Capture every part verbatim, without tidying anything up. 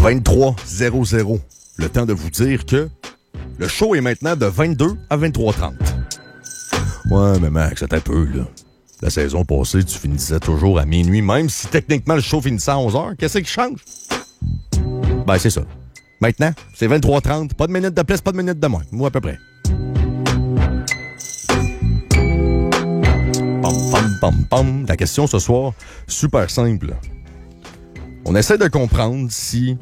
vingt-trois zéro zéro. Le temps de vous dire que le show est maintenant de vingt-deux à vingt-trois trente. Ouais, mais Max, c'est un peu, là. La saison passée, tu finissais toujours à minuit, même si techniquement le show finissait à onze heures. Qu'est-ce qui change? Ben, c'est ça. Maintenant, c'est vingt-trois trente. Pas de minutes de plus, pas de minutes de moins. Moi, à peu près. Pam, pam, pam, pam. La question ce soir, super simple. On essaie de comprendre si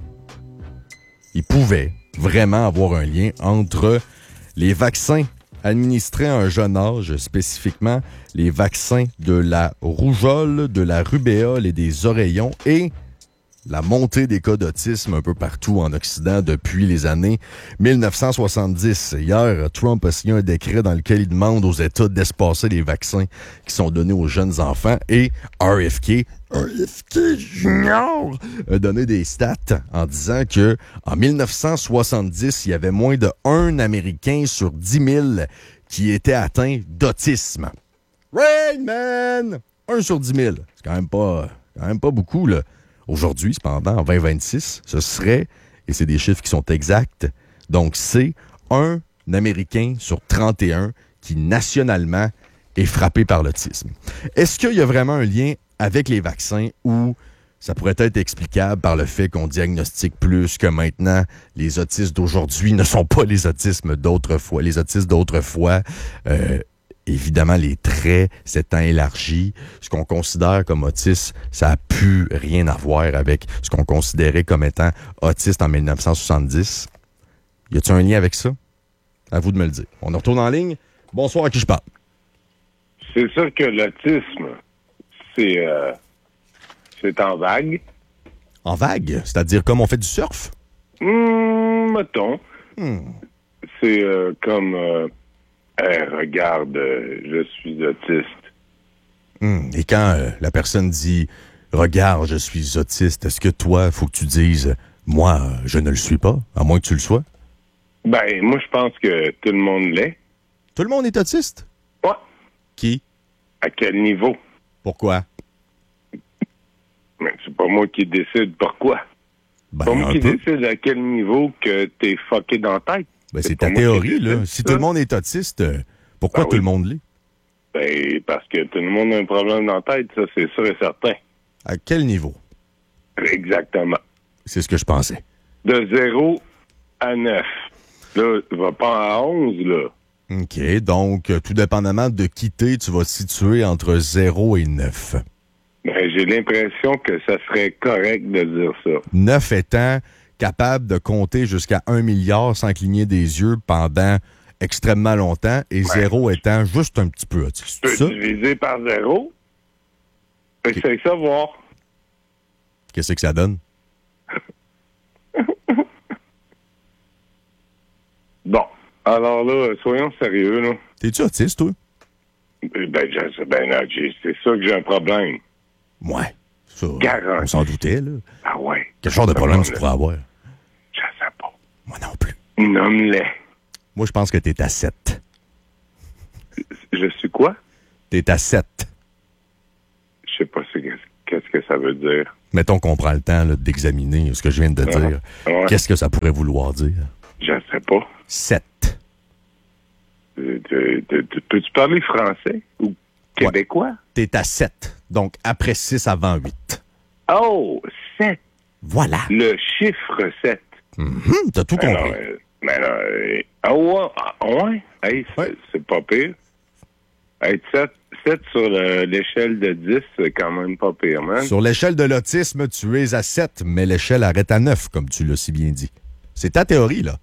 il pouvait vraiment avoir un lien entre les vaccins administrés à un jeune âge, spécifiquement les vaccins de la rougeole, de la rubéole et des oreillons, et la montée des cas d'autisme un peu partout en Occident depuis les années dix-neuf cent soixante-dix. Hier, Trump a signé un décret dans lequel il demande aux États d'espacer les vaccins qui sont donnés aux jeunes enfants, et R F K, R F K Junior a donné des stats en disant que en dix-neuf cent soixante-dix, il y avait moins de un Américain sur dix mille qui était atteint d'autisme. Rain Man! un sur dix mille. C'est quand même pas, quand même pas beaucoup, là. Aujourd'hui, cependant, en vingt vingt-six, ce serait, et c'est des chiffres qui sont exacts, donc c'est un Américain sur trente et un qui, nationalement, est frappé par l'autisme. Est-ce qu'il y a vraiment un lien avec les vaccins ou ça pourrait être explicable par le fait qu'on diagnostique plus que maintenant les autistes d'aujourd'hui ne sont pas les autismes d'autrefois. Les autistes d'autrefois, euh, évidemment, les traits s'étant élargis, ce qu'on considère comme autiste, ça n'a plus rien à voir avec ce qu'on considérait comme étant autiste en dix-neuf cent soixante-dix. Y a-t-il un lien avec ça? À vous de me le dire. On retourne en ligne. Bonsoir, à qui je parle? C'est sûr que l'autisme, c'est, euh, c'est en vague. En vague? C'est-à-dire comme on fait du surf? Hum, mettons. Hmm. C'est euh, comme... Euh, Hey, regarde, euh, je suis autiste. Hum. Et quand euh, la personne dit « Regarde, je suis autiste », est-ce que toi, il faut que tu dises « Moi, euh, je ne le suis pas », à moins que tu le sois? Ben, moi, je pense que tout le monde l'est. Tout le monde est autiste? Ouais. Qui? À quel niveau? Pourquoi? Ben, c'est pas moi qui décide pourquoi. Ben, c'est pas moi un qui peu. décide à quel niveau que t'es fucké dans la tête. Ben, c'est, c'est ta pas moi théorie, qui là. décide Si ça. tout le monde est autiste, euh, pourquoi Ben tout oui. le monde l'est? Ben, parce que tout le monde a un problème dans la tête, ça, c'est sûr et certain. À quel niveau? Exactement. C'est ce que je pensais. De zéro à neuf. Là, va pas à onze, là. OK, donc, euh, tout dépendamment de qui t'es, tu vas te situer entre zéro et neuf. Ben, j'ai l'impression que ça serait correct de dire ça. neuf étant capable de compter jusqu'à un milliard sans cligner des yeux pendant extrêmement longtemps, et zéro étant juste un petit peu autiste. Tu C'est ça? peux diviser par zéro. Essaye ça voir. Qu'est-ce que ça donne? Bon. Alors là, soyons sérieux, là. T'es-tu autiste, toi? Ben, je sais, ben, là, j'ai- c'est ça que j'ai un problème. Ouais. Ça, Garanti. on s'en doutait, là. Ah ouais. Quel genre de problème tu Nomme-le. pourrais avoir? Je sais pas. Moi non plus. Nomme-les. Moi, je pense que t'es à sept. Je suis quoi? T'es à sept. Je sais pas c'est- qu'est-ce que ça veut dire. Mettons qu'on prend le temps là, d'examiner ce que je viens de dire. Ouais. Qu'est-ce que ça pourrait vouloir dire? Je sais pas. sept. Euh, te- te- te- Peux-tu parler français ou québécois? T'es à sept. Donc, après six avant huit. Oh, sept. Voilà. Le chiffre sept. Mhm, t'as tout Mais compris. non, euh, mais non, euh, ah ouais, ah ouais? Hey, c'est, Ouais. c'est pas pire. Hey, sept, sept sur le- l'échelle de dix, c'est quand même pas pire, man. Sur l'échelle de l'autisme, tu es à sept, mais l'échelle arrête à neuf, comme tu l'as si bien dit. C'est ta théorie, là.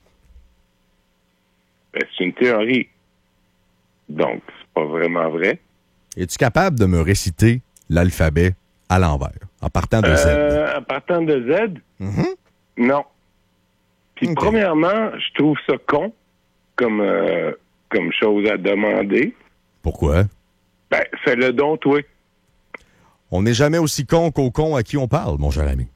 Ben, c'est une théorie. Donc, c'est pas vraiment vrai. Es-tu capable de me réciter l'alphabet à l'envers, en partant de Z? Euh, en partant de Z? Mhm. Non. Puis, Ok. premièrement, je trouve ça con comme, euh, comme chose à demander. Pourquoi? Ben, fais-le donc, toi. On n'est jamais aussi con qu'au con à qui on parle, mon cher ami.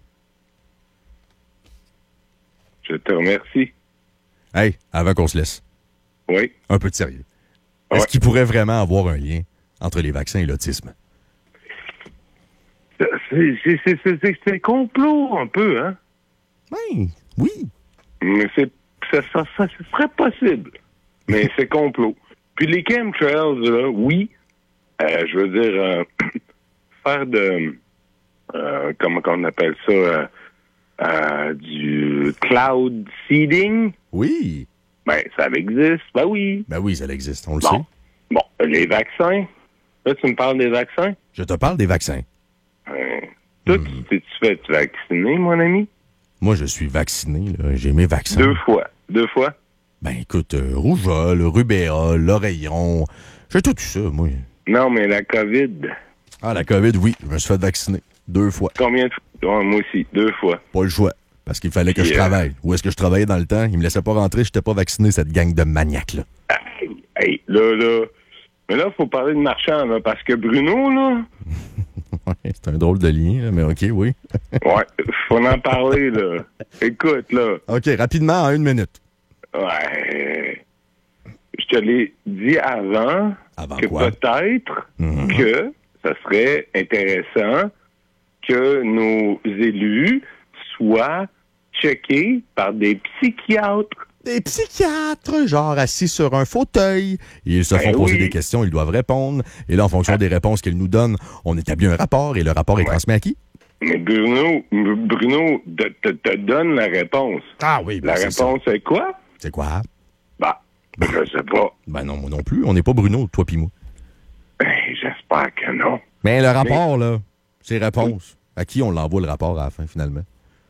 Je te remercie. Hey, avant qu'on se laisse, Oui. un peu de sérieux. Est-ce Ouais. qu'il pourrait vraiment avoir un lien entre les vaccins et l'autisme? C'est, c'est, c'est, c'est, c'est complot, un peu, hein? Ben, oui. Mais c'est, ça, ça, ça, ce serait possible. Mais c'est complot. Puis les chemtrails, là, oui, euh, je veux dire, euh, faire de, euh, comment on appelle ça, euh, euh, du cloud seeding. Oui. Ben, ça existe. Ben oui. Ben oui, ça existe, on le Bon. sait. Bon, les vaccins. Là, tu me parles des vaccins? Je te parle des vaccins. Euh, toi, Hmm. tu tu fais te vacciner, mon ami? Moi, je suis vacciné, là. J'ai mes vaccins. Deux fois. Deux fois? Ben écoute, euh, rougeole, rubéole, l'oreillon, j'ai tout eu ça, moi. Non, mais la COVID. Ah, la COVID, oui, je me suis fait vacciner. Deux fois. Combien de fois? Ouais, moi aussi, deux fois. Pas le choix. Parce qu'il fallait que Puis, je euh, travaille. Où est-ce que je travaillais dans le temps? Ils me laissaient pas rentrer, j'étais pas vacciné, cette gang de maniaques-là. Hey, hey, là, là. Mais là, il faut parler de marchand, là, parce que Bruno, là. Ouais, c'est un drôle de lien, là, mais OK, oui. Ouais, faut en parler, là. Écoute, là. OK, rapidement, en une minute. Ouais. Je te l'ai dit avant, Avant que quoi? peut-être Mhm. que ça serait intéressant que nos élus soient checkés par des psychiatres. Des psychiatres, genre assis sur un fauteuil. Ils se font Ben poser oui. des questions, ils doivent répondre. Et là, en fonction des réponses qu'ils nous donnent, on établit un rapport et le rapport est Ouais. transmis à qui? Mais Bruno, Bruno te, te, te donne la réponse. Ah oui, ben La c'est ça. réponse est quoi? C'est quoi? Bah, je sais pas. Ben non, moi non plus. On n'est pas Bruno, toi pis moi. Ben, j'espère que non. Mais le rapport, là, c'est réponse. À qui on l'envoie le rapport à la fin, finalement?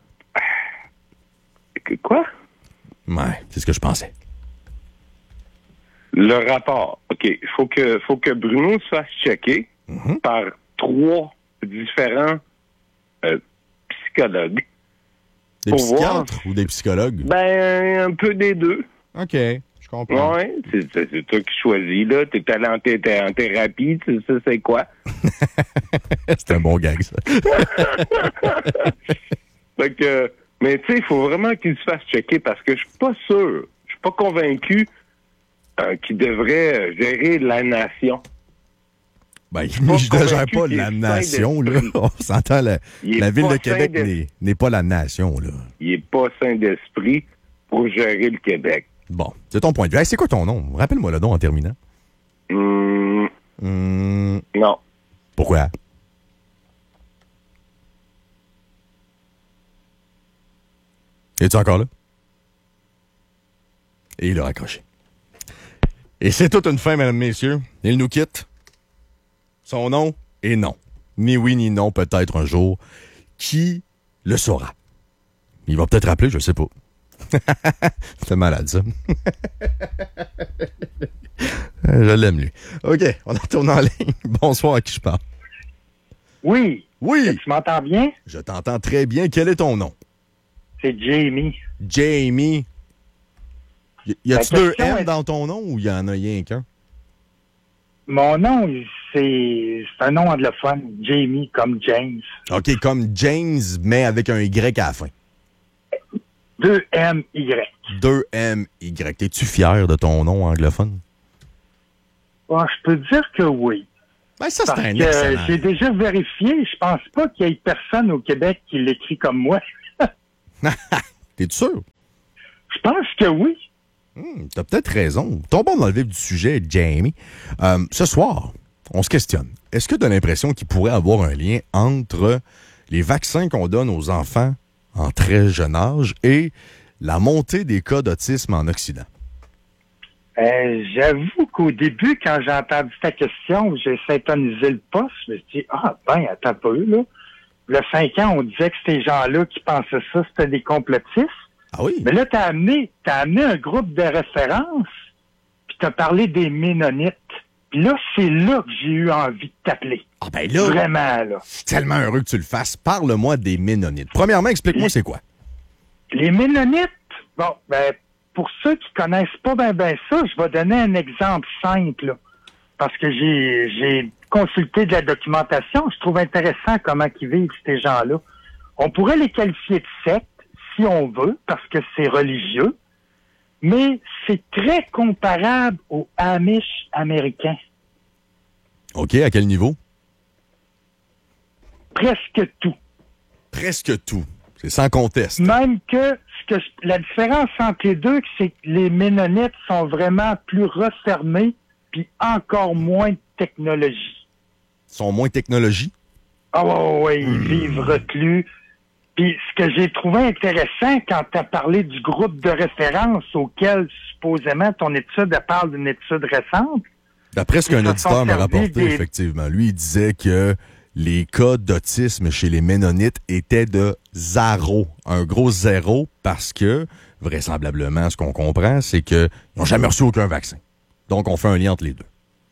Que- Quoi? Ouais, c'est ce que je pensais. Le rapport. OK. Il faut que, faut que Bruno se fasse checker Mhm. par trois différents euh, psychologues. Des Pour psychiatres voir. ou des psychologues? Ben, un peu des deux. OK, je comprends. Ouais, c'est, c'est, c'est toi qui choisis, là. T'es allé en, thé- en thérapie, tu sais, c'est quoi? C'est un bon gag, ça. Fait que, mais tu sais, il faut vraiment qu'il se fasse checker parce que je suis pas sûr, je suis pas convaincu euh, qu'il devrait gérer la nation. Ben, pas je ne gère convaincu pas qu'il la est nation, là. d'esprit. On s'entend, la, Il est la ville pas de Québec sain n'est, n'est pas la nation, là. Il est pas sain d'esprit pour gérer le Québec. Bon, c'est ton point de vue. Hey, c'est quoi ton nom? Rappelle-moi le nom en terminant. Hum, Hum, non. pourquoi? Es-tu encore là? Et il a raccroché. Et c'est toute une fin, mesdames, messieurs. Il nous quitte. Son nom est non. Ni oui, ni non, peut-être un jour. Qui le saura? Il va peut-être rappeler, je sais pas. C'est malade, ça. Je l'aime, lui. OK, on retourne en ligne. Bonsoir, à qui je parle? Oui. Oui, Tu m'entends bien? je t'entends très bien. Quel est ton nom? C'est Jamie. Jamie. Y, y a-tu La deux question M est- dans ton nom ou y en a rien qu'un? Mon nom, c'est c'est un nom anglophone. Jamie, comme James. OK, comme James, mais avec un Y à la fin. Deux M Y. Deux M Y. Es-tu fier de ton nom anglophone? Bon, je peux dire que oui. Ben, ça, c'est Parce un que excellent. j'ai déjà vérifié. Je pense pas qu'il y ait personne au Québec qui l'écrit comme moi. T'es sûr? Je pense que oui. Hmm, t'as peut-être raison. Tombons dans le vif du sujet, Jamie. Euh, ce soir, on se questionne. Est-ce que tu as l'impression qu'il pourrait avoir un lien entre les vaccins qu'on donne aux enfants en très jeune âge et la montée des cas d'autisme en Occident? Euh, J'avoue qu'au début, quand j'ai entendu ta question, j'ai syntonisé le poste. Je me suis dit, ah ben, attends un peu, là. Il y a cinq ans, on disait que ces gens-là qui pensaient ça, c'était des complotistes. Ah oui? Mais là, t'as amené, t'as amené un groupe de référence, puis t'as parlé des Ménonites. Puis là, c'est là que j'ai eu envie de t'appeler. Ah ben là, Vraiment, là. je suis tellement heureux que tu le fasses. Parle-moi des Ménonites. Premièrement, explique-moi c'est quoi. Les Ménonites, bon, ben, pour ceux qui connaissent pas ben ben ça, je vais donner un exemple simple, là. Parce que j'ai, j'ai consulté de la documentation. Je trouve intéressant comment ils vivent, ces gens-là. On pourrait les qualifier de secte, si on veut, parce que c'est religieux. Mais c'est très comparable aux Amish américains. OK, à quel niveau? Presque tout. Presque tout. C'est sans conteste. Même que, ce que je- la différence entre les deux, c'est que les Ménonites sont vraiment plus refermés puis encore moins de technologie. Ils sont moins technologie. Ah ouais, ouais, ouais, ils vivent reclus. Puis ce que j'ai trouvé intéressant quand tu as parlé du groupe de référence auquel supposément ton étude elle parle d'une étude récente. D'après ce qu'un Ils se auditeur sont m'a servis rapporté, des- effectivement, lui, il disait que les cas d'autisme chez les Ménonites étaient de zéro. Un gros zéro parce que, vraisemblablement, ce qu'on comprend, c'est qu'ils n'ont jamais reçu aucun vaccin. Donc, on fait un lien entre les deux.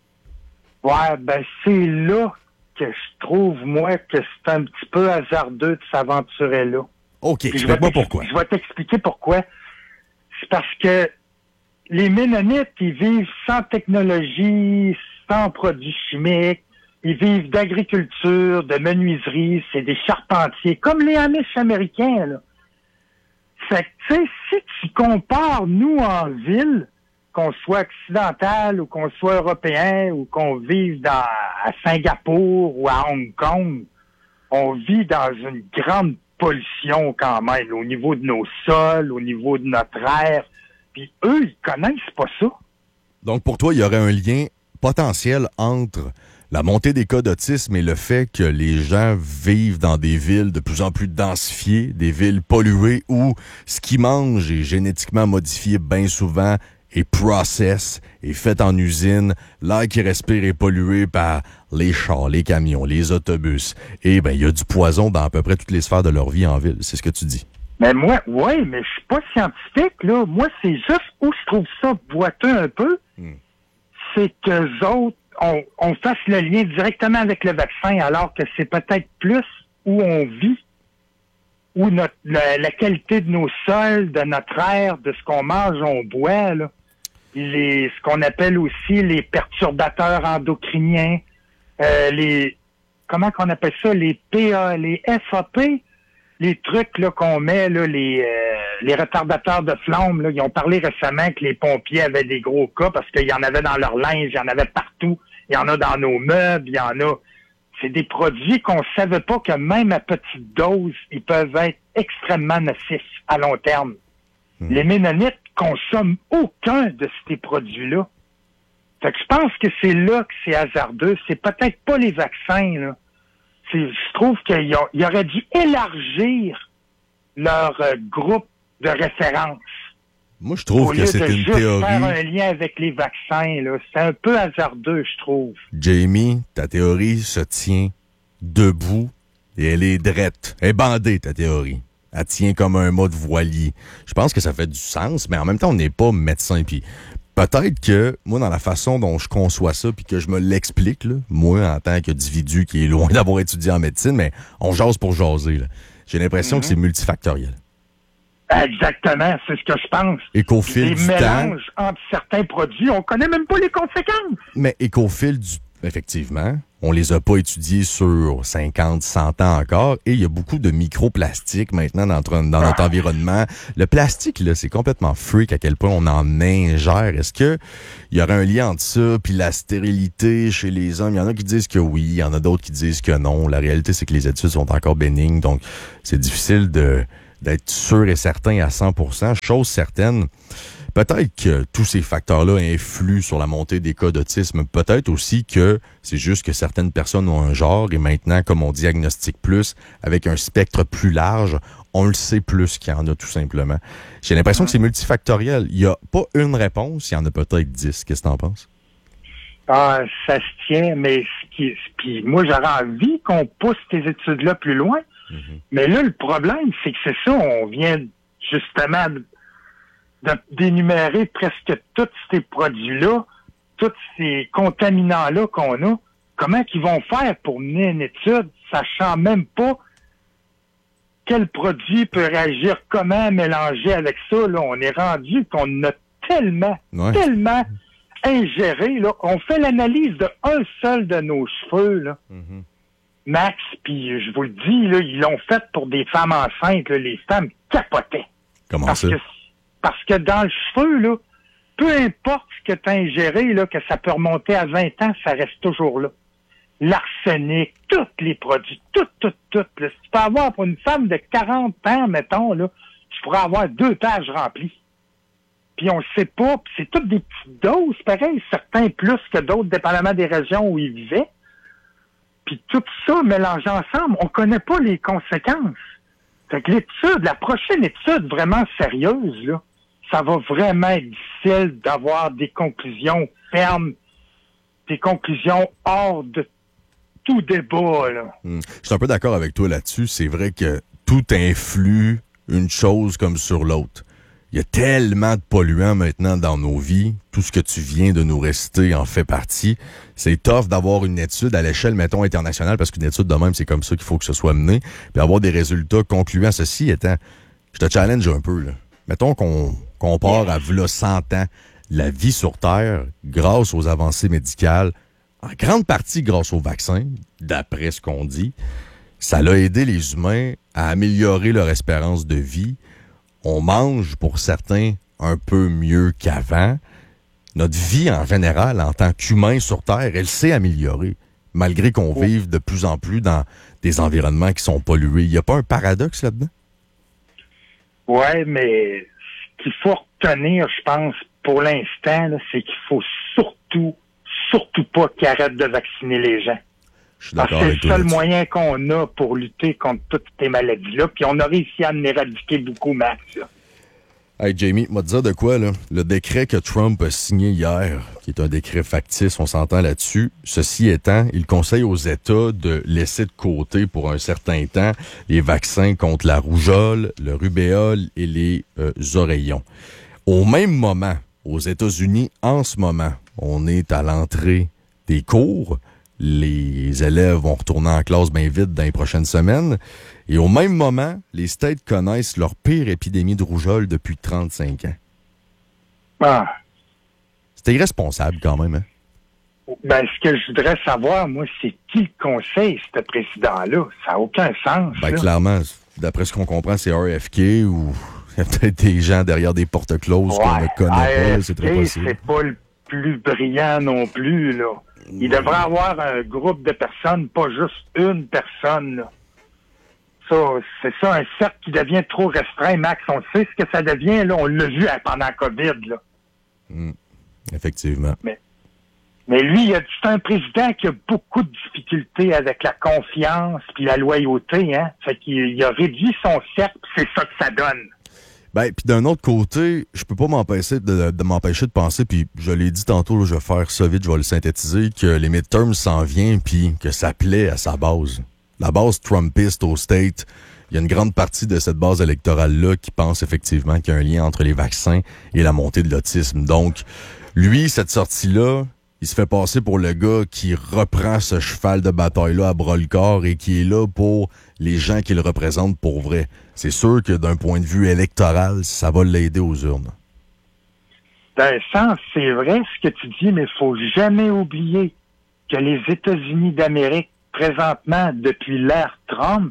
Ouais, ben c'est là que je trouve, moi, que c'est un petit peu hasardeux de s'aventurer là. OK, Puis je vais explique-moi t'ex- pourquoi. Je vais t'expliquer pourquoi. C'est parce que les Ménonites, ils vivent sans technologie, sans produits chimiques. Ils vivent d'agriculture, de menuiserie, c'est des charpentiers, comme les Amish américains, là. Fait que, tu sais, si tu compares, nous, en ville, qu'on soit occidental ou qu'on soit européen ou qu'on vive dans, à Singapour ou à Hong Kong, on vit dans une grande pollution quand même, au niveau de nos sols, au niveau de notre air. Puis eux, ils connaissent pas ça. Donc, pour toi, il y aurait un lien potentiel entre la montée des cas d'autisme et le fait que les gens vivent dans des villes de plus en plus densifiées, des villes polluées où ce qu'ils mangent est génétiquement modifié bien souvent et process, est fait en usine, l'air qu'ils respirent est pollué par les chars, les camions, les autobus. Et ben il y a du poison dans à peu près toutes les sphères de leur vie en ville. C'est ce que tu dis. Mais moi, oui, mais je suis pas scientifique, là. Moi, c'est juste où je trouve ça boiteux un peu, Hmm. c'est qu'eux autres, on, on fasse le lien directement avec le vaccin, alors que c'est peut-être plus où on vit, où notre, la, la qualité de nos sols, de notre air, de ce qu'on mange, on boit, là. Les, ce qu'on appelle aussi les perturbateurs endocriniens, euh, les, comment qu'on appelle ça, les P A, les F A P, les trucs là qu'on met, là, les, euh, les retardateurs de flamme, là, ils ont parlé récemment que les pompiers avaient des gros cas parce qu'il y en avait dans leur linge, il y en avait partout, il y en a dans nos meubles, il y en a. C'est des produits qu'on savait pas que même à petite dose, ils peuvent être extrêmement nocifs à long terme. Mmh. Les Ménonites consomment aucun de ces produits-là. Fait que je pense que c'est là que c'est hasardeux. C'est peut-être pas les vaccins, là. C'est, je trouve qu'ils auraient dû élargir leur euh, groupe de référence. Moi, je trouve que c'est une théorie. Faire un lien avec les vaccins, là, c'est un peu hasardeux, je trouve. Jamie, ta théorie se tient debout et elle est drette. Elle est bandée, ta théorie. Elle tient comme un mot de voilier. Je pense que ça fait du sens, mais en même temps, on n'est pas médecin. Puis peut-être que, moi, dans la façon dont je conçois ça, puis que je me l'explique, là, moi, en tant qu'individu qui est loin d'avoir étudié en médecine, mais on jase pour jaser, là. J'ai l'impression mm-hmm. que c'est multifactoriel. Exactement, c'est ce que je pense. Et qu'au fil du temps... Des mélanges entre certains produits, on connaît même pas les conséquences. Mais et qu'au fil du... Effectivement, on les a pas étudiés sur cinquante, cent ans encore, et il y a beaucoup de microplastiques maintenant dans notre, dans notre ah. environnement. Le plastique, là, c'est complètement freak à quel point on en ingère. Est-ce que il y aurait un lien entre ça puis la stérilité chez les hommes? Il y en a qui disent que oui, il y en a d'autres qui disent que non. La réalité, c'est que les études sont encore bénignes, donc c'est difficile de d'être sûr et certain à cent pour cent. Chose certaine, peut-être que tous ces facteurs-là influent sur la montée des cas d'autisme. Peut-être aussi que c'est juste que certaines personnes ont un genre et maintenant, comme on diagnostique plus, avec un spectre plus large, on le sait plus qu'il y en a tout simplement. J'ai l'impression mmh. que c'est multifactoriel. Il n'y a pas une réponse, il y en a peut-être dix. Qu'est-ce que t'en penses? Ah, ça se tient, mais ce qui, puis moi, j'aurais envie qu'on pousse ces études-là plus loin. Mmh. Mais là, le problème, c'est que c'est ça, on vient justement de, de, d'énumérer presque tous ces produits-là, tous ces contaminants-là qu'on a. Comment qu'ils vont faire pour mener une étude, sachant même pas quel produit peut réagir comment mélanger avec ça? Là, on est rendu qu'on a tellement, ouais. tellement ingéré. Là. On fait l'analyse de un seul de nos cheveux, là. Mm-hmm. Max, puis je vous le dis, là, ils l'ont fait pour des femmes enceintes. Là, les femmes capotaient. Comment parce ça? Que, parce que dans le cheveu, là, peu importe ce que tu as ingéré, là, que ça peut remonter à vingt ans, ça reste toujours là. l'arsenic, tous les produits, tout, tout, tout. Là, si tu peux avoir pour une femme de quarante ans, mettons, là, tu pourrais avoir deux pages remplies. Puis on ne sait pas, puis c'est toutes des petites doses, pareil, certains plus que d'autres, dépendamment des régions où ils vivaient. Puis tout ça mélangé ensemble, on connaît pas les conséquences. Fait que l'étude, la prochaine étude vraiment sérieuse, là, ça va vraiment être difficile d'avoir des conclusions fermes, des conclusions hors de tout débat, là. Hum. Je suis un peu d'accord avec toi là-dessus. C'est vrai que tout influe une chose comme sur l'autre. Il y a tellement de polluants maintenant dans nos vies. Tout ce que tu viens de nous réciter en fait partie. C'est tough d'avoir une étude à l'échelle, mettons, internationale, parce qu'une étude de même, c'est comme ça qu'il faut que ce soit mené, puis avoir des résultats concluants. Ceci étant, je te challenge un peu, là. Mettons qu'on compare à v'là cent ans, la vie sur Terre, grâce aux avancées médicales, en grande partie grâce aux vaccins, d'après ce qu'on dit, ça a aidé les humains à améliorer leur espérance de vie. On mange, pour certains, un peu mieux qu'avant. Notre vie, en général, en tant qu'humain sur Terre, elle s'est améliorée, malgré qu'on vive de plus en plus dans des environnements qui sont pollués. Il n'y a pas un paradoxe là-dedans? Ouais, mais ce qu'il faut retenir, je pense, pour l'instant, là, c'est qu'il faut surtout, surtout pas qu'ils arrêtent de vacciner les gens. Je suis Parce d'accord que c'est avec le toi seul là-dessus. moyen qu'on a pour lutter contre toutes ces maladies-là. Puis on a réussi à en éradiquer beaucoup, Max. Là. Hey Jamie, m'a dire de quoi, là? Le décret que Trump a signé hier, qui est un décret factice, on s'entend là-dessus. Ceci étant, il conseille aux États de laisser de côté pour un certain temps les vaccins contre la rougeole, le rubéole et les euh, oreillons. Au même moment, aux États-Unis, en ce moment, on est à l'entrée des cours. Les élèves vont retourner en classe bien vite dans les prochaines semaines. Et au même moment, les States connaissent leur pire épidémie de rougeole depuis trente-cinq ans. Ah. C'est irresponsable quand même, hein? Ben, ce que je voudrais savoir, moi, c'est qui le conseille, ce président-là? Ça n'a aucun sens. Ben, là. clairement, d'après ce qu'on comprend, c'est R F K ou il y a peut-être des gens derrière des portes closes qu'on ne connaît pas. C'est très possible. C'est pas le plus brillant non plus, là. Il devrait avoir un groupe de personnes, pas juste une personne, là. Ça, c'est ça, un cercle qui devient trop restreint, Max. On sait ce que ça devient, là. On l'a vu pendant la COVID, là. Mmh. Effectivement. Mais, mais lui, c'est un président qui a beaucoup de difficultés avec la confiance puis la loyauté, hein. Fait qu'il il a réduit son cercle, c'est ça que ça donne. Ben, puis d'un autre côté, je peux pas m'empêcher de, de m'empêcher de penser, puis je l'ai dit tantôt, là, je vais faire ça vite, je vais le synthétiser, que les midterms s'en viennent, puis que ça plaît à sa base. La base trumpiste au State, il y a une grande partie de cette base électorale-là qui pense effectivement qu'il y a un lien entre les vaccins et la montée de l'autisme. Donc, lui, cette sortie-là, il se fait passer pour le gars qui reprend ce cheval de bataille-là à bras-le-corps et qui est là pour les gens qu'il représente pour vrai. C'est sûr que d'un point de vue électoral, ça va l'aider aux urnes. D'un sens, c'est vrai ce que tu dis, mais il faut jamais oublier que les États-Unis d'Amérique, présentement, depuis l'ère Trump,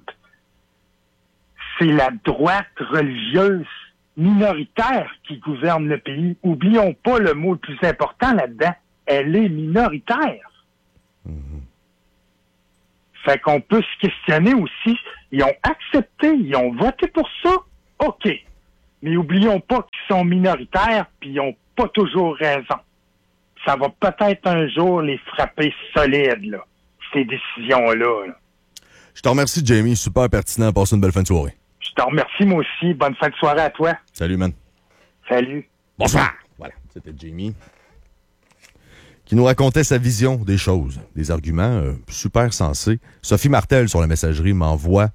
c'est la droite religieuse minoritaire qui gouverne le pays. Oublions pas le mot le plus important là-dedans. Elle est minoritaire. Mm-hmm. Fait qu'on peut se questionner aussi. Ils ont accepté, ils ont voté pour ça. OK. Mais oublions pas qu'ils sont minoritaires puis ils n'ont pas toujours raison. Ça va peut-être un jour les frapper solides, là, ces décisions-là. Là. Je te remercie, Jamie. Super pertinent. Passe une belle fin de soirée. Je te remercie, moi aussi. Bonne fin de soirée à toi. Salut, man. Salut. Bonsoir. Voilà, c'était Jamie qui nous racontait sa vision des choses, des arguments euh, super sensés. Sophie Martel, sur la messagerie, m'envoie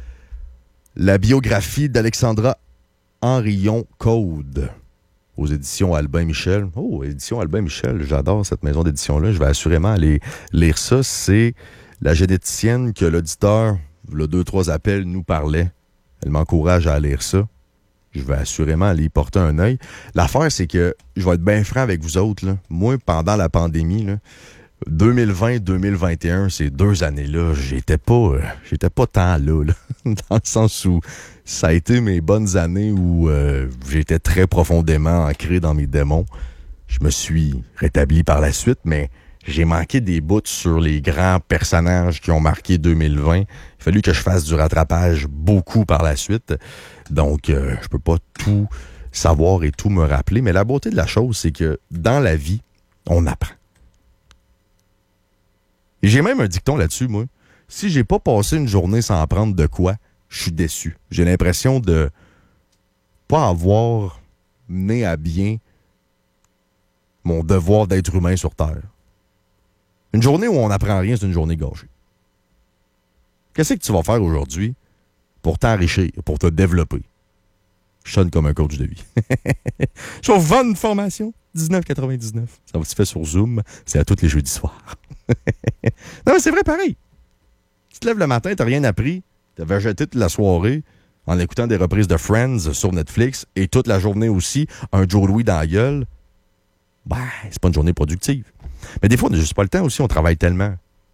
la biographie d'Alexandra Henrion-Caude aux éditions Albin Michel. Oh, éditions Albin Michel, j'adore cette maison d'édition-là. Je vais assurément aller lire ça. C'est la généticienne que l'auditeur, le deux, trois appels, nous parlait. Elle m'encourage à lire ça. Je vais assurément aller y porter un œil. L'affaire, c'est que, je vais être bien franc avec vous autres, là. Moi, pendant la pandémie, là, deux mille vingt deux mille vingt et un, ces deux années-là, j'étais pas, euh, j'étais pas tant là, là, dans le sens où ça a été mes bonnes années où euh, j'étais très profondément ancré dans mes démons. Je me suis rétabli par la suite, mais j'ai manqué des bouts sur les grands personnages qui ont marqué deux mille vingt. Il a fallu que je fasse du rattrapage beaucoup par la suite. Donc, euh, je peux pas tout savoir et tout me rappeler. Mais la beauté de la chose, c'est que dans la vie, on apprend. Et j'ai même un dicton là-dessus, moi. Si j'ai pas passé une journée sans apprendre de quoi, je suis déçu. J'ai l'impression de pas avoir mené à bien mon devoir d'être humain sur Terre. Une journée où on n'apprend rien, c'est une journée gâchée. Qu'est-ce que tu vas faire aujourd'hui pour t'enrichir, pour te développer? Je sonne comme un coach de vie. Je vais vous vendre une formation, dix-neuf quatre-vingt-dix-neuf. Ça se fait sur Zoom, c'est à tous les jeudis soirs. Non, mais c'est vrai, pareil. Tu te lèves le matin, t'as rien appris, t'as végété toute la soirée en écoutant des reprises de Friends sur Netflix et toute la journée aussi, un Joe Louis dans la gueule. Ben, c'est pas une journée productive. Mais des fois, on n'a juste pas le temps aussi, on travaille tellement.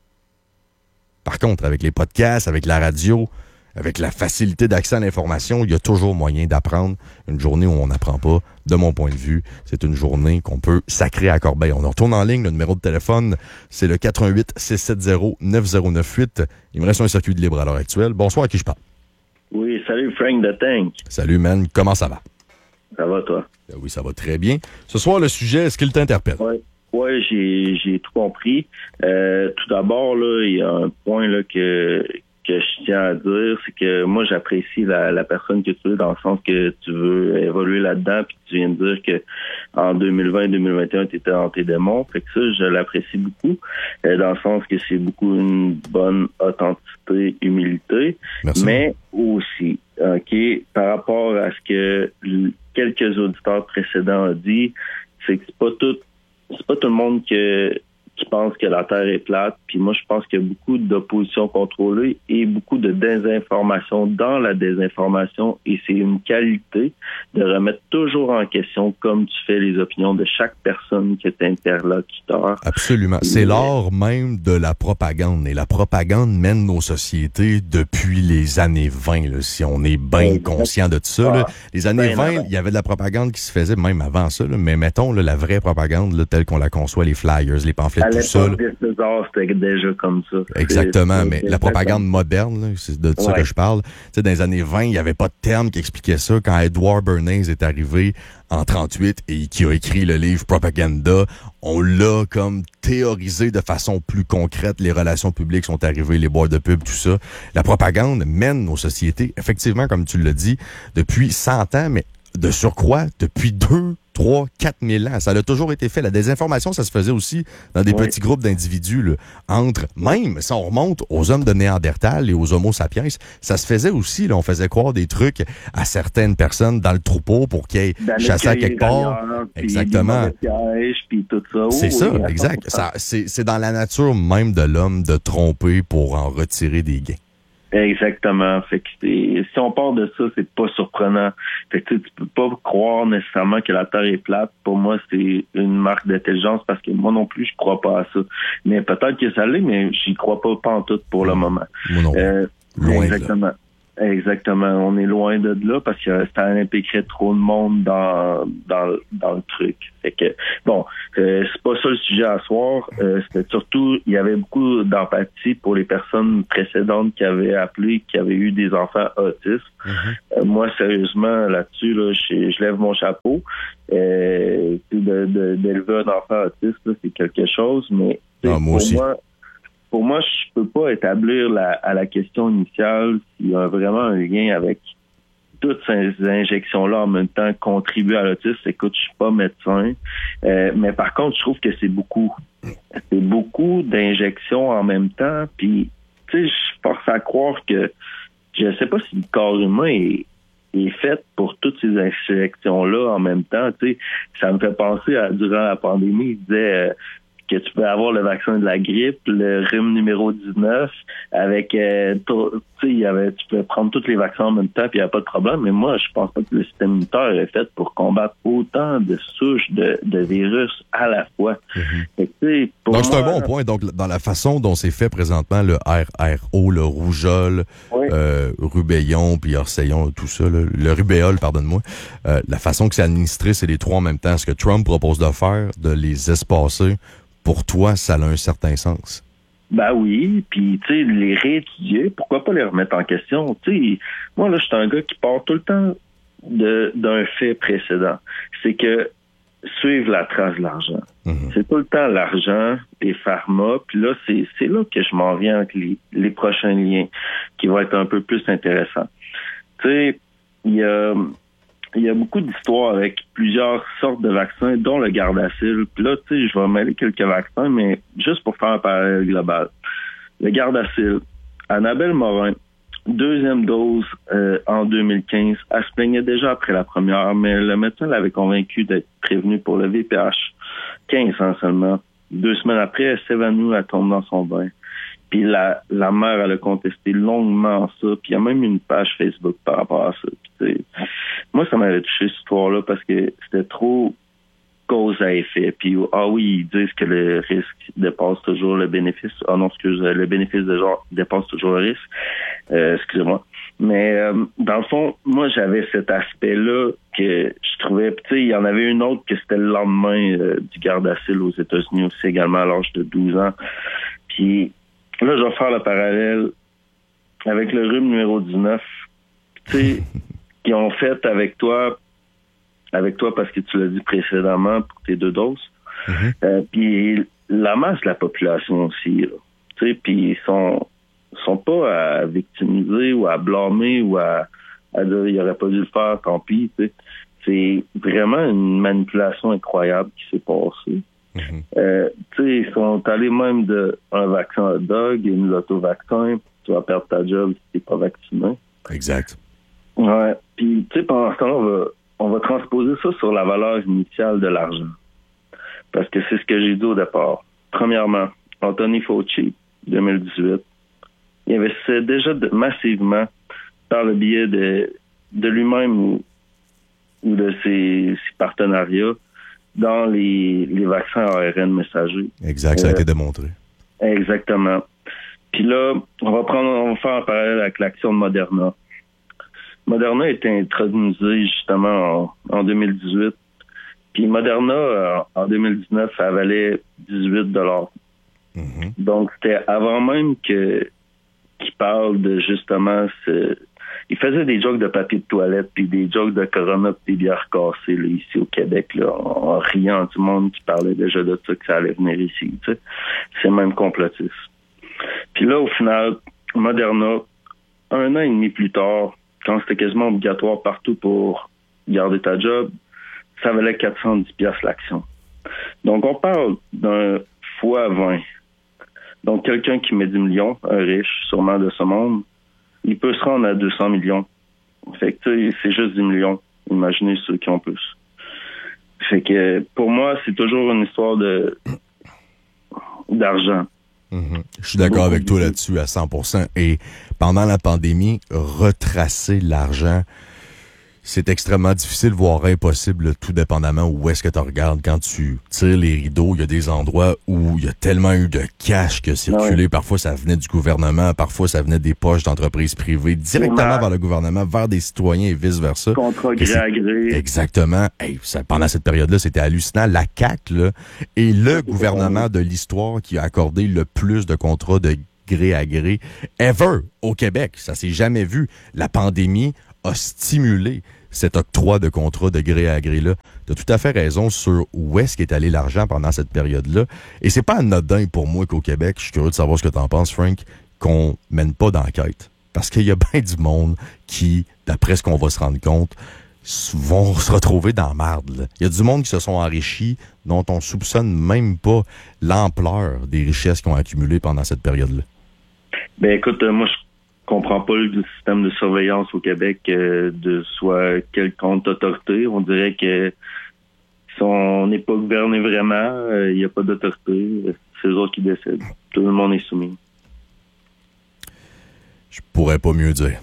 Par contre, avec les podcasts, avec la radio, avec la facilité d'accès à l'information, il y a toujours moyen d'apprendre. Une journée où on n'apprend pas, de mon point de vue, c'est une journée qu'on peut sacrer à corbeille. On retourne en ligne, le numéro de téléphone, c'est le quatre un huit, six sept zéro, neuf zéro neuf huit. Il me reste un circuit de libre à l'heure actuelle. Bonsoir, à qui je parle? Oui, salut Frank de Tank. Salut, man. Comment ça va? Ça va, toi? Ben oui, ça va très bien. Ce soir, le sujet, est-ce qu'il t'interpelle? Oui, ouais, j'ai, j'ai tout compris. Euh, tout d'abord, là, il y a un point là, que, que je tiens à dire, c'est que moi, j'apprécie la, la personne que tu es, dans le sens que tu veux évoluer là-dedans, puis tu viens de dire que en deux mille vingt deux mille vingt et un, tu étais dans tes démons. Fait que ça, je l'apprécie beaucoup, euh, dans le sens que c'est beaucoup une bonne authenticité, humilité. Merci. Mais aussi, OK, par rapport à ce que quelques auditeurs précédents ont dit, c'est que c'est pas tout, c'est pas tout le monde que, qui pense que la Terre est plate. Puis moi, je pense qu'il y a beaucoup d'opposition contrôlée et beaucoup de désinformation dans la désinformation. Et c'est une qualité de remettre toujours en question, comme tu fais, les opinions de chaque personne qui est interlocuteur. Absolument. C'est l'art même de la propagande. Et la propagande mène nos sociétés depuis les années vingt, là, si on est bien conscient de tout ça. Là. Les années vingt, il y avait de la propagande qui se faisait même avant ça. Là. Mais mettons là, la vraie propagande, là, telle qu'on la conçoit, les flyers, les pamphlets, à tout ça. Là. César, c'était déjà comme ça. Exactement, c'est, mais c'est la propagande moderne, là, c'est de ça ouais. que je parle. Tu sais, dans les années vingt, il n'y avait pas de terme qui expliquait ça. Quand Edward Bernays est arrivé en trente-huit et qui a écrit le livre Propaganda, on l'a comme théorisé de façon plus concrète. Les relations publiques sont arrivées, les boîtes de pub, tout ça. La propagande mène nos sociétés, effectivement, comme tu l'as dit, depuis cent ans, mais de surcroît, depuis deux, trois, quatre mille ans. Ça a toujours été fait. La désinformation, ça se faisait aussi dans des oui. petits groupes d'individus, là, entre, même, si on remonte aux hommes de Néandertal et aux Homo sapiens, ça se faisait aussi, là, on faisait croire des trucs à certaines personnes dans le troupeau pour qu'ils chassaient à quelque part. Exactement. Puis tout ça. C'est oh, ça, oui, exact. Ça, c'est, c'est dans la nature même de l'homme de tromper pour en retirer des gains. Exactement. Fait que c'est, si on part de ça, c'est pas surprenant. Fait que tu peux pas croire nécessairement que la Terre est plate. Pour moi, c'est une marque d'intelligence parce que moi non plus, je crois pas à ça. Mais peut-être que ça l'est, mais j'y crois pas pantoute pour le moment. Moi non. Euh, loin exactement. Exactement. On est loin de là parce que ça impliquerait trop de monde dans dans dans le truc. Fait que bon, euh, c'est pas ça le sujet à soir. Euh, c'était surtout, il y avait beaucoup d'empathie pour les personnes précédentes qui avaient appelé, qui avaient eu des enfants autistes. Mm-hmm. Euh, moi, sérieusement, là-dessus, là, je, je lève mon chapeau. Euh, de, de, d'élever un enfant autiste, là, c'est quelque chose, mais ah, moi pour aussi. moi, Pour moi, je peux pas établir la, à la question initiale s'il y a vraiment un lien avec toutes ces injections-là en même temps contribuer à l'autisme. Écoute, je suis pas médecin, euh, mais par contre, je trouve que c'est beaucoup. C'est beaucoup d'injections en même temps. Puis, tu sais, je force à croire que je sais pas si le corps humain est, est fait pour toutes ces injections-là en même temps. Tu sais, ça me fait penser à durant la pandémie, il disait. Euh, que tu peux avoir le vaccin de la grippe, le rhume numéro dix-neuf, avec, euh, tu sais, il y avait, tu peux prendre tous les vaccins en même temps, puis il n'y a pas de problème. Mais moi, je pense pas que le système immunitaire est fait pour combattre autant de souches de, de virus à la fois. Mm-hmm. Fait que, tu sais, pour Donc, moi, c'est un bon point. Donc, dans la façon dont c'est fait présentement, le R R O, le rougeole, oui. euh, rubéillon, puis orseillon, tout ça, là, le rubéole, pardonne-moi, euh, la façon que c'est administré, c'est les trois en même temps. Ce que Trump propose de faire, de les espacer, pour toi, ça a un certain sens. Ben oui, puis tu sais, les réétudier, pourquoi pas les remettre en question? Tu sais, moi là, je suis un gars qui part tout le temps de d'un fait précédent. C'est que suivre la trace de l'argent. Mm-hmm. C'est tout le temps l'argent, les pharma, puis là, c'est c'est là que je m'en viens avec les, les prochains liens qui vont être un peu plus intéressants. Tu sais, il y a il y a beaucoup d'histoires avec plusieurs sortes de vaccins, dont le Gardasil. Puis là, tu sais, je vais mêler quelques vaccins, mais juste pour faire un parallèle global. Le Gardasil, Annabelle Morin, deuxième dose euh, en deux mille quinze. Elle se plaignait déjà après la première, mais le médecin l'avait convaincu d'être prévenu pour le V P H. quinze ans seulement. Deux semaines après, elle s'évanouit, elle tombe dans son bain. Puis la, la mère, elle a contesté longuement ça. Puis il y a même une page Facebook par rapport à ça. Puis, moi, ça m'avait touché cette histoire-là parce que c'était trop cause à effet. Puis, ah oui, ils disent que le risque dépasse toujours le bénéfice. Ah non, excuse, le bénéfice de genre dépasse toujours le risque. Euh, excusez-moi. Mais euh, dans le fond, moi, j'avais cet aspect-là que je trouvais... Tu sais, il y en avait une autre que c'était le lendemain euh, du Gardasil aux États-Unis aussi, également à l'âge de douze ans. Puis là, je vais faire le parallèle avec le rhume numéro dix-neuf. Tu sais, qu'ils ont fait avec toi, avec toi parce que tu l'as dit précédemment pour tes deux doses. Mm-hmm. Euh, puis la masse de la population aussi, là. Tu sais, puis ils sont, sont pas à victimiser ou à blâmer ou à, à dire il aurait pas dû le faire, tant pis, tu sais. C'est vraiment une manipulation incroyable qui s'est passée. Mm-hmm. Euh, tu sais, ils sont allés même de un vaccin hot dog et une auto-vaccin. Tu vas perdre ta job si t'es pas vacciné. Exact. Ouais. Puis, tu sais, pendant ce temps-là, on va, on va transposer ça sur la valeur initiale de l'argent. Parce que c'est ce que j'ai dit au départ. Premièrement, Anthony Fauci, deux mille dix-huit, il investissait déjà de, massivement par le biais de, de lui-même ou, ou de ses, ses partenariats dans les, les vaccins A R N messagers. Exact, ça a euh, été démontré. Exactement. Puis là, on va prendre, on va faire un parallèle avec l'action de Moderna. Moderna a été intronisée justement en, en deux mille dix-huit. Puis Moderna, euh, en deux mille dix-neuf, ça valait dix-huit dollars. Mm-hmm. Donc, c'était avant même que qu'il parle de justement ce... Il faisait des jokes de papier de toilette, puis des jokes de Corona, puis des bières cassées là, ici au Québec, là, en, en riant du monde qui parlait déjà de ça, que ça allait venir ici. Tu sais. C'est même complotiste. Puis là, au final, Moderna, un an et demi plus tard, quand c'était quasiment obligatoire partout pour garder ta job, ça valait quatre cent dix dollars l'action. Donc, on parle d'un fois vingt. Donc, quelqu'un qui met dix millions, un riche, sûrement de ce monde, il peut se rendre à deux cents millions. Fait que, tu sais, c'est juste dix millions. Imaginez ceux qui ont plus. Fait que, pour moi, c'est toujours une histoire de d'argent. Mm-hmm. Je suis d'accord avec toi là-dessus à cent pour cent. Et pendant la pandémie, retracer l'argent, c'est extrêmement difficile, voire impossible, tout dépendamment où est-ce que tu regardes. Quand tu tires les rideaux, il y a des endroits où il y a tellement eu de cash qui a circulé. Ouais. Parfois, ça venait du gouvernement, parfois, ça venait des poches d'entreprises privées, directement ouais. vers le gouvernement, vers des citoyens et vice-versa. Contrat gré à gré. Exactement. Hey, ça, pendant cette période-là, c'était hallucinant. La C A Q, là, est le gouvernement de l'histoire qui a accordé le plus de contrats de gré à gré ever au Québec. Ça s'est jamais vu. La pandémie a stimulé cet octroi de contrat de gré à gré-là. Tu as tout à fait raison sur où est-ce qu'est allé l'argent pendant cette période-là. Et c'est pas anodin pour moi qu'au Québec, je suis curieux de savoir ce que tu en penses, Frank, qu'on mène pas d'enquête. Parce qu'il y a bien du monde qui, d'après ce qu'on va se rendre compte, vont se retrouver dans la marde. Il y a du monde qui se sont enrichis dont on soupçonne même pas l'ampleur des richesses qu'ils ont accumulées pendant cette période-là. Ben écoute, euh, moi je comprend pas le système de surveillance au Québec euh, de soit quelconque autorité. On dirait que si on n'est pas gouverné vraiment, il euh, n'y a pas d'autorité. C'est eux autres qui décident. Tout le monde est soumis. Je pourrais pas mieux dire.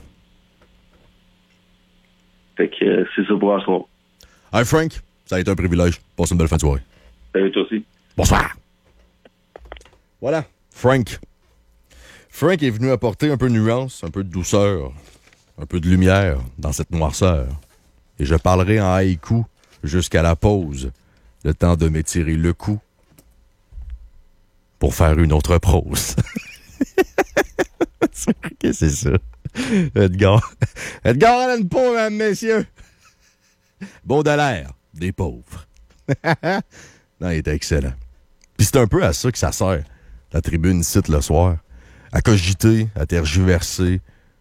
Fait que euh, c'est ça pour asseoir. Hi Frank, ça a été un privilège. Passe une belle fin de soirée. Salut toi aussi. Bonsoir. Voilà, Frank. Frank est venu apporter un peu de nuance, un peu de douceur, un peu de lumière dans cette noirceur. Et je parlerai en haïku jusqu'à la pause, le temps de m'étirer le cou pour faire une autre prose. Qu'est-ce que c'est ça? Edgar. Edgar Allan Poe, mesdames, messieurs. Baudelaire, des pauvres. Non, il était excellent. Puis c'est un peu à ça que ça sert, la tribune ici le soir. À cogiter, à tergiverser,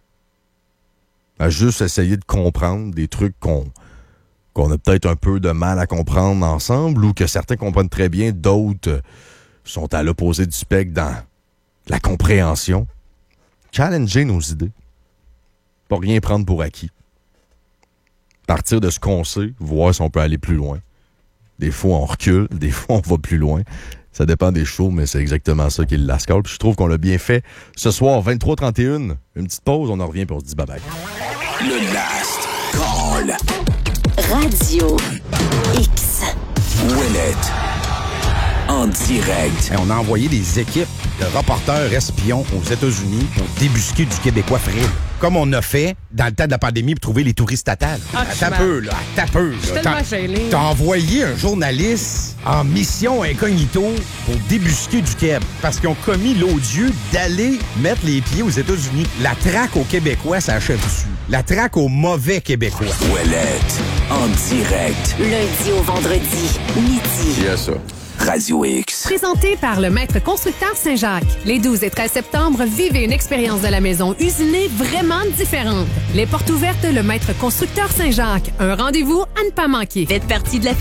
à juste essayer de comprendre des trucs qu'on, qu'on a peut-être un peu de mal à comprendre ensemble ou que certains comprennent très bien, d'autres sont à l'opposé du spectre dans la compréhension. Challenger nos idées. Pas rien prendre pour acquis. Partir de ce qu'on sait, voir si on peut aller plus loin. Des fois, on recule, des fois, on va plus loin. Ça dépend des shows, mais c'est exactement ça qui est le last call. Puis je trouve qu'on l'a bien fait ce soir, vingt-trois trente et un. Une petite pause, on en revient puis on se dit bye-bye. Le last call. Radio X. Ouellet. En direct. Et on a envoyé des équipes de reporters espions aux États-Unis pour débusquer du Québécois frêle. Comme on a fait dans le temps de la pandémie pour trouver les touristes tatales. Ah, T'as peu, là. T'as peu, Je suis là. tellement T'as, gêné. t'as envoyé un journaliste en mission incognito pour débusquer du Québec. Parce qu'ils ont commis l'odieux d'aller mettre les pieds aux États-Unis. La traque aux Québécois, ça achève dessus. La traque aux mauvais Québécois. Ouellet. En direct. Lundi au vendredi, midi. Yes, ça. Radio X. Présenté par le Maître Constructeur Saint-Jacques. Les douze et treize septembre, vivez une expérience de la maison usinée vraiment différente. Les portes ouvertes, le Maître Constructeur Saint-Jacques. Un rendez-vous à ne pas manquer. Faites partie de la famille.